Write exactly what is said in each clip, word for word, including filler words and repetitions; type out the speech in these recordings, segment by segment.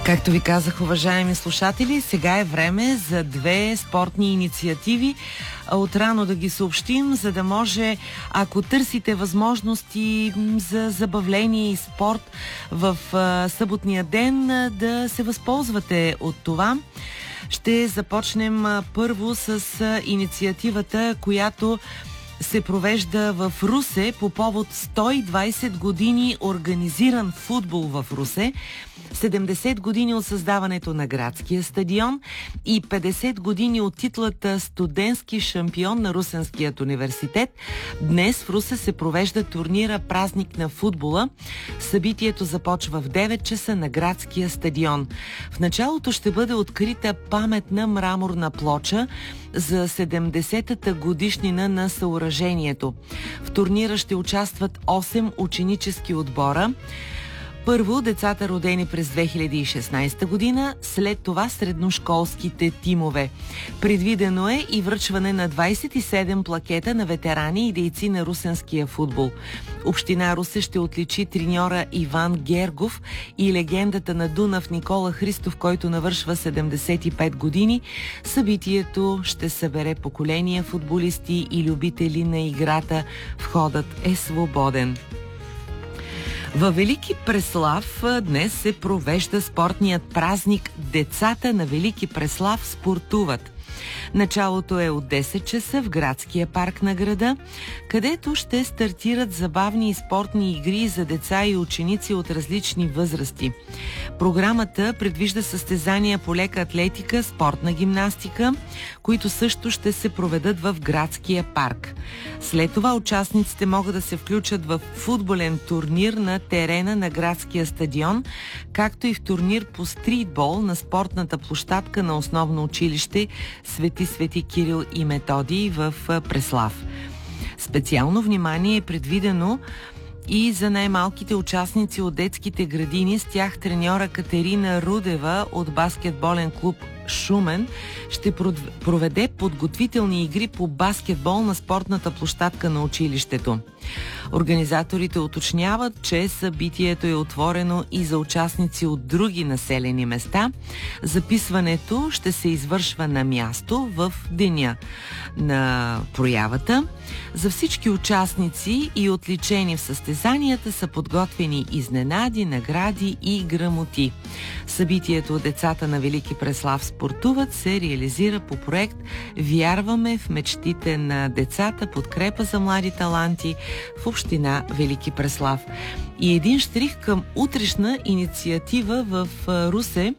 Както ви казах, уважаеми слушатели, сега е време за две спортни инициативи. Отрано да ги съобщим, за да може, ако търсите възможности за забавление и спорт в а, съботния ден, да се възползвате от това. Ще започнем а, първо с а, инициативата, която се провежда в Русе по повод сто и двайсет години организиран футбол в Русе, седемдесет години от създаването на градския стадион и петдесет години от титлата студентски шампион на Русенският университет. Днес в Русе се провежда турнира Празник на футбола. Събитието започва в девет часа на градския стадион. В началото ще бъде открита паметна мраморна плоча за седемдесетата годишнина на съоръжението. В турнира ще участват осем ученически отбора. Първо децата, родени през две хиляди и шестнайсета година, след това средношколските тимове. Предвидено е и връчване на двайсет и седем плакета на ветерани и дейци на русенския футбол. Община Русе ще отличи треньора Иван Гергов и легендата на Дунав Никола Христов, който навършва седемдесет и пет години. Събитието ще събере поколения футболисти и любители на играта. Входът е свободен. Във Велики Преслав днес се провежда спортният празник "Децата на Велики Преслав спортуват". Началото е от десет часа в градския парк на града, където ще стартират забавни и спортни игри за деца и ученици от различни възрасти. Програмата предвижда състезания по лека атлетика, спортна гимнастика, които също ще се проведат в градския парк. След това участниците могат да се включат в футболен турнир на терена на градския стадион, както и в турнир по стритбол на спортната площадка на основно училище Свети Свети Кирил и Методий в Преслав. Специално внимание е предвидено и за най-малките участници от детските градини. С тях треньора Катерина Рудева от баскетболен клуб Шумен ще проведе подготвителни игри по баскетбол на спортната площадка на училището. Организаторите уточняват, че събитието е отворено и за участници от други населени места. Записването ще се извършва на място в деня на проявата. За всички участници и отличени в състезанията са подготвени изненади, награди и грамоти. Събитието "Децата на Велики Преслав спортуват" се реализира по проект "Вярваме в мечтите на децата, подкрепа за млади таланти" в община Велики Преслав. И един щрих към утрешна инициатива в Русе.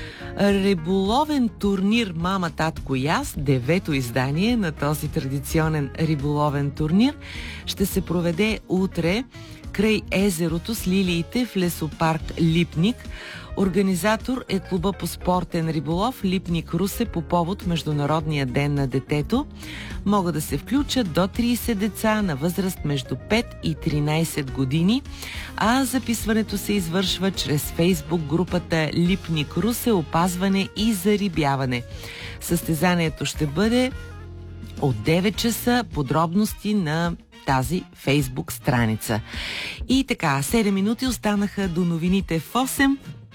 Риболовен турнир "Мама, татко и аз", девето издание на този традиционен риболовен турнир, ще се проведе утре край езерото с лилиите в лесопарк Липник. Организатор е клуба по спортен риболов Липник Русе по повод Международния ден на детето. Могат да се включат до трийсет деца на възраст между пет и тринайсет години, а записването се извършва чрез фейсбук групата Липник Русе опазване и зарибяване. Състезанието ще бъде от девет часа. Подробности на тази фейсбук страница. И така, седем минути останаха до новините в осем,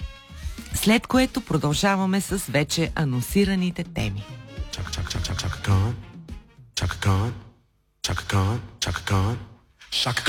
след което продължаваме с вече анонсираните теми. Chaka chaka chaka chaka Khan, Chaka Khan, Chaka Khan, Chaka Khan, Chaka